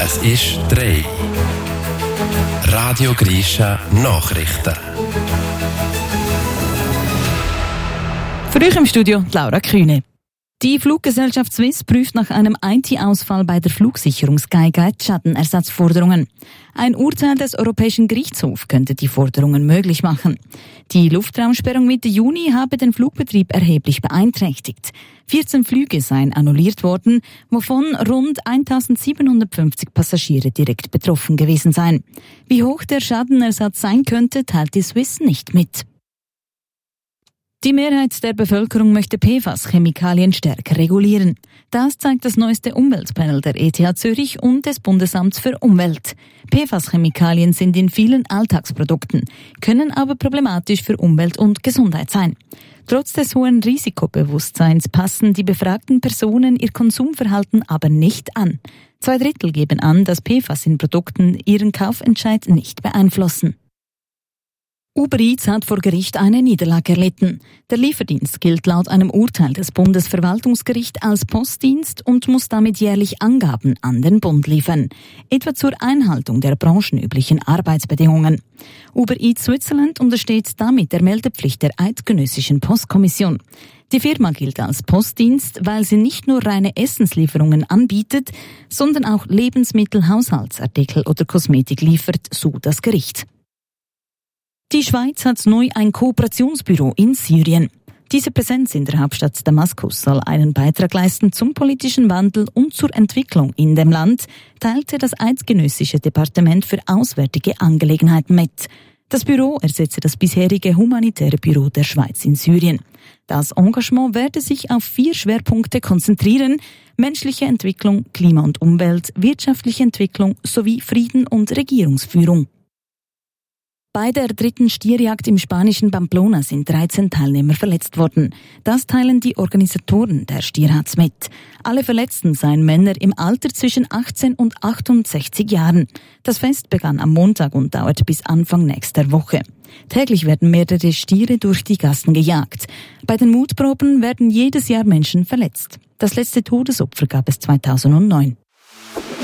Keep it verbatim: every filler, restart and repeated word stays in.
Es ist drei. Radio Grisha Nachrichten. Für euch im Studio Laura Kühne. Die Fluggesellschaft Swiss prüft nach einem I T-Ausfall bei der Flugsicherung Skyguide Schadenersatzforderungen. Ein Urteil des Europäischen Gerichtshofs könnte die Forderungen möglich machen. Die Luftraumsperrung Mitte Juni habe den Flugbetrieb erheblich beeinträchtigt. vierzehn Flüge seien annulliert worden, wovon rund eintausendsiebenhundertfünfzig Passagiere direkt betroffen gewesen seien. Wie hoch der Schadenersatz sein könnte, teilt die Swiss nicht mit. Die Mehrheit der Bevölkerung möchte P F A S-Chemikalien stärker regulieren. Das zeigt das neueste Umweltpanel der E T H Zürich und des Bundesamts für Umwelt. P F A S-Chemikalien sind in vielen Alltagsprodukten, können aber problematisch für Umwelt und Gesundheit sein. Trotz des hohen Risikobewusstseins passen die befragten Personen ihr Konsumverhalten aber nicht an. Zwei Drittel geben an, dass P F A S in Produkten ihren Kaufentscheid nicht beeinflussen. Uber Eats hat vor Gericht eine Niederlage erlitten. Der Lieferdienst gilt laut einem Urteil des Bundesverwaltungsgerichts als Postdienst und muss damit jährlich Angaben an den Bund liefern, etwa zur Einhaltung der branchenüblichen Arbeitsbedingungen. Uber Eats Switzerland untersteht damit der Meldepflicht der Eidgenössischen Postkommission. Die Firma gilt als Postdienst, weil sie nicht nur reine Essenslieferungen anbietet, sondern auch Lebensmittel, Haushaltsartikel oder Kosmetik liefert, so das Gericht. Die Schweiz hat neu ein Kooperationsbüro in Syrien. Diese Präsenz in der Hauptstadt Damaskus soll einen Beitrag leisten zum politischen Wandel und zur Entwicklung in dem Land, teilte das Eidgenössische Departement für Auswärtige Angelegenheiten mit. Das Büro ersetze das bisherige humanitäre Büro der Schweiz in Syrien. Das Engagement werde sich auf vier Schwerpunkte konzentrieren: menschliche Entwicklung, Klima und Umwelt, wirtschaftliche Entwicklung sowie Frieden und Regierungsführung. Bei der dritten Stierjagd im spanischen Pamplona sind dreizehn Teilnehmer verletzt worden. Das teilen die Organisatoren der Stierhatz mit. Alle Verletzten seien Männer im Alter zwischen achtzehn und achtundsechzig Jahren. Das Fest begann am Montag und dauert bis Anfang nächster Woche. Täglich werden mehrere Stiere durch die Gassen gejagt. Bei den Mutproben werden jedes Jahr Menschen verletzt. Das letzte Todesopfer gab es zweitausendneun.